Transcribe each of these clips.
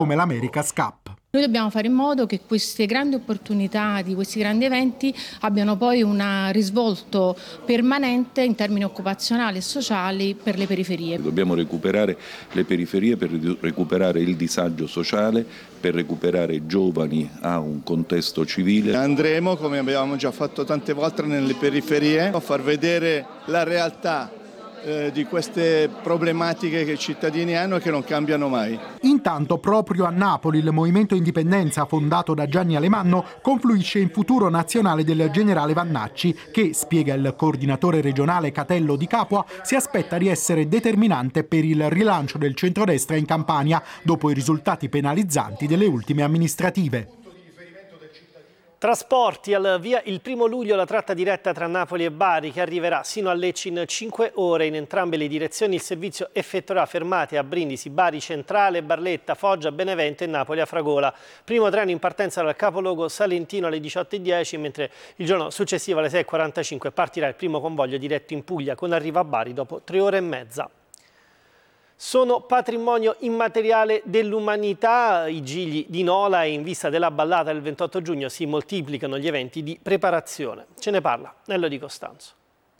come l'America's Cup. Noi dobbiamo fare in modo che queste grandi opportunità di questi grandi eventi abbiano poi un risvolto permanente in termini occupazionali e sociali per le periferie. Dobbiamo recuperare le periferie per recuperare il disagio sociale, per recuperare i giovani a un contesto civile. Andremo, come abbiamo già fatto tante volte, nelle periferie a far vedere la realtà di queste problematiche che i cittadini hanno e che non cambiano mai. Intanto proprio a Napoli il Movimento Indipendenza, fondato da Gianni Alemanno, confluisce in Futuro Nazionale del generale Vannacci che, spiega il coordinatore regionale Catello Di Capua, si aspetta di essere determinante per il rilancio del centrodestra in Campania dopo i risultati penalizzanti delle ultime amministrative. Trasporti, al via il 1° luglio la tratta diretta tra Napoli e Bari che arriverà sino a Lecce in 5 ore. In entrambe le direzioni il servizio effettuerà fermate a Brindisi, Bari Centrale, Barletta, Foggia, Benevento e Napoli a Fragola. Primo treno in partenza dal capoluogo salentino alle 18:10, mentre il giorno successivo alle 6:45 partirà il primo convoglio diretto in Puglia con arrivo a Bari dopo 3 ore e mezza. Sono patrimonio immateriale dell'umanità i Gigli di Nola e in vista della ballata del 28 giugno si moltiplicano gli eventi di preparazione. Ce ne parla Nello Di Costanzo.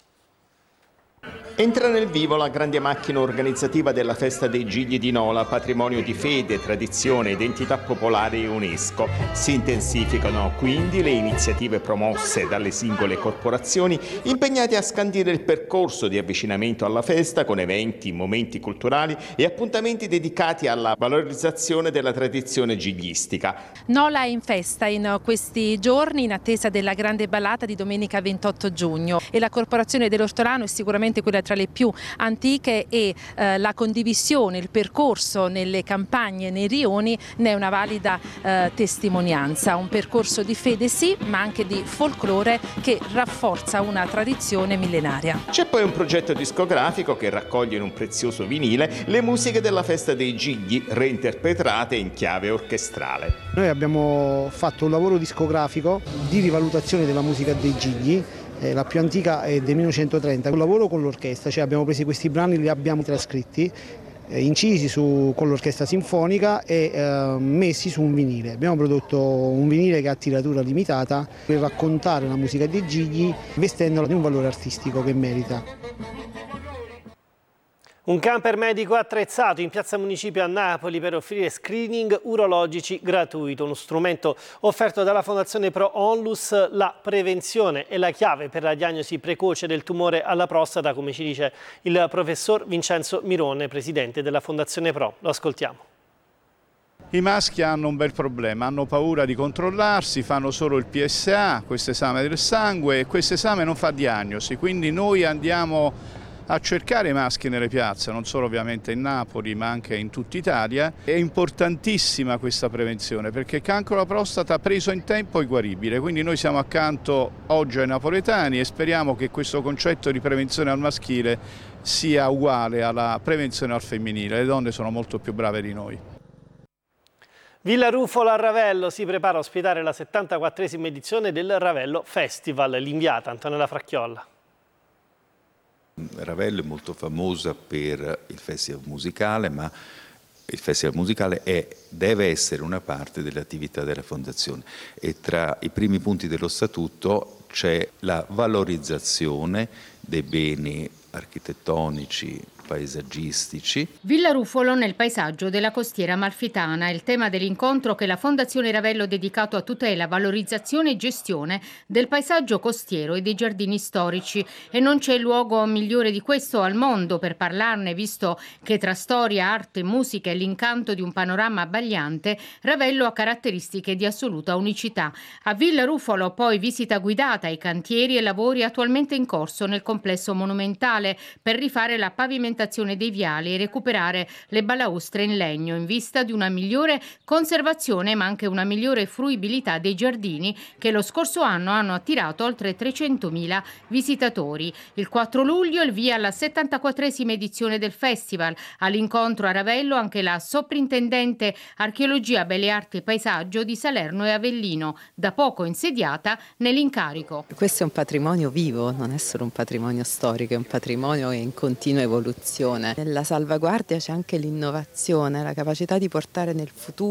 Entra nel vivo la grande macchina organizzativa della festa dei Gigli di Nola, patrimonio di fede, tradizione, identità popolare e UNESCO. Si intensificano quindi le iniziative promosse dalle singole corporazioni impegnate a scandire il percorso di avvicinamento alla festa con eventi, momenti culturali e appuntamenti dedicati alla valorizzazione della tradizione giglistica. Nola è in festa in questi giorni in attesa della grande ballata di domenica 28 giugno e la corporazione dell'Ortolano è sicuramente quella tra le più antiche e la condivisione, il percorso nelle campagne, nei rioni ne è una valida testimonianza. Un percorso di fede sì, ma anche di folklore che rafforza una tradizione millenaria. C'è poi un progetto discografico che raccoglie in un prezioso vinile le musiche della festa dei Gigli reinterpretate in chiave orchestrale. Noi abbiamo fatto un lavoro discografico di rivalutazione della musica dei Gigli. La più antica è del 1930, un lavoro con l'orchestra, cioè abbiamo preso questi brani, li abbiamo trascritti, incisi con l'orchestra sinfonica e messi su un vinile. Abbiamo prodotto un vinile che ha tiratura limitata per raccontare la musica dei Gigli vestendola di un valore artistico che merita. Un camper medico attrezzato in Piazza Municipio a Napoli per offrire screening urologici gratuito, uno strumento offerto dalla Fondazione Pro Onlus. La prevenzione è la chiave per la diagnosi precoce del tumore alla prostata, come ci dice il professor Vincenzo Mirone, presidente della Fondazione Pro. Lo ascoltiamo. I maschi hanno un bel problema, hanno paura di controllarsi, fanno solo il PSA, questo esame del sangue, e questo esame non fa diagnosi, quindi noi andiamo a cercare i maschi nelle piazze, non solo ovviamente in Napoli ma anche in tutta Italia. È importantissima questa prevenzione perché il cancro alla prostata preso in tempo è guaribile, quindi noi siamo accanto oggi ai napoletani e speriamo che questo concetto di prevenzione al maschile sia uguale alla prevenzione al femminile. Le donne sono molto più brave di noi. Villa Rufola a Ravello si prepara a ospitare la 74esima edizione del Ravello Festival. L'inviata Antonella Fracchiolla. Ravello è molto famosa per il festival musicale, ma il festival musicale deve essere una parte delle attività della Fondazione e tra i primi punti dello statuto c'è la valorizzazione dei beni architettonici, paesaggistici. Villa Rufolo nel paesaggio della costiera amalfitana è il tema dell'incontro che la Fondazione Ravello ha dedicato a tutela, valorizzazione e gestione del paesaggio costiero e dei giardini storici. E non c'è luogo migliore di questo al mondo per parlarne, visto che tra storia, arte, musica e l'incanto di un panorama abbagliante, Ravello ha caratteristiche di assoluta unicità. A Villa Rufolo poi visita guidata ai cantieri e lavori attualmente in corso nel complesso monumentale per rifare la pavimentazione dei viali e recuperare le balaustre in legno in vista di una migliore conservazione ma anche una migliore fruibilità dei giardini che lo scorso anno hanno attirato oltre 300.000 visitatori. Il 4 luglio il via alla 74esima edizione del festival. All'incontro a Ravello anche la soprintendente Archeologia, Belle Arti e Paesaggio di Salerno e Avellino, da poco insediata nell'incarico. Questo è un patrimonio vivo, non è solo un patrimonio storico, è un patrimonio in continua evoluzione. Nella salvaguardia c'è anche l'innovazione, la capacità di portare nel futuro